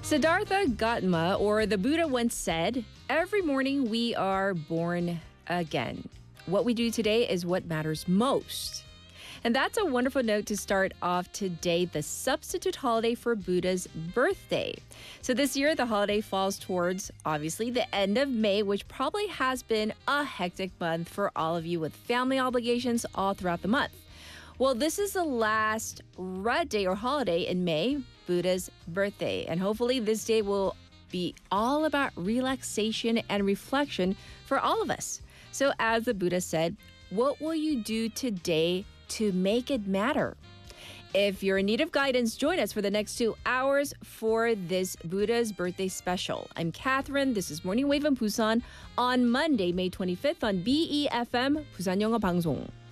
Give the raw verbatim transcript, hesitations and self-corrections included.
Siddhartha Gautama, or the Buddha, once said, "Every morning we are born again. What we do today is what matters most." And that's a wonderful note to start off today, the substitute holiday for Buddha's birthday. So this year, the holiday falls towards, obviously, the end of May, which probably has been a hectic month for all of you with family obligations all throughout the month. Well, this is the last red day or holiday in May, Buddha's birthday. And hopefully this day will be all about relaxation and reflection for all of us. So as the Buddha said, what will you do today to make it matter? If you're in need of guidance, join us for the next two hours for this Buddha's birthday special. I'm Catherine. This is Morning Wave in Busan on Monday, May twenty-fifth on B E F M, Busan 영어 방송.